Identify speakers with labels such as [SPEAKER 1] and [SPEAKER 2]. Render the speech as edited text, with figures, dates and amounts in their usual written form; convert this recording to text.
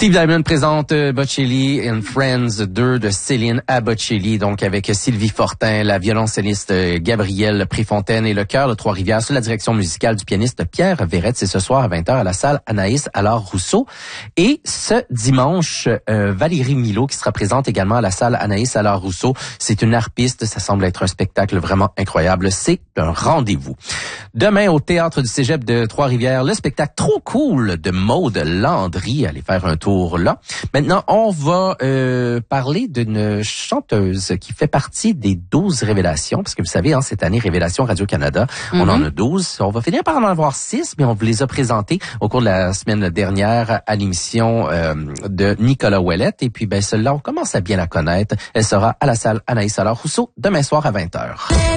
[SPEAKER 1] Steve Diamond présente Bocelli and Friends 2 de Céline à Bocelli, donc avec Sylvie Fortin, la violoncelliste Gabrielle Préfontaine et le chœur de Trois-Rivières sous la direction musicale du pianiste Pierre Verrette. C'est ce soir à 20h à la salle Anaïs Allard-Rousseau. Et ce dimanche, Valérie Milot qui sera présente également à la salle Anaïs Allard-Rousseau. C'est une harpiste, ça semble être un spectacle vraiment incroyable. C'est un rendez-vous. Demain, au Théâtre du Cégep de Trois-Rivières, le spectacle Trop cool de Maude Landry. Allez faire un tour là. Maintenant, on va parler d'une chanteuse qui fait partie des 12 révélations, parce que vous savez, cette année, Révélation Radio-Canada, on en a 12. On va finir par en avoir 6, mais on vous les a présentés au cours de la semaine dernière à l'émission de Nicolas Ouellette. Et puis, celle-là, on commence à bien la connaître. Elle sera à la salle Anaïs Allard-Rousseau demain soir à 20h.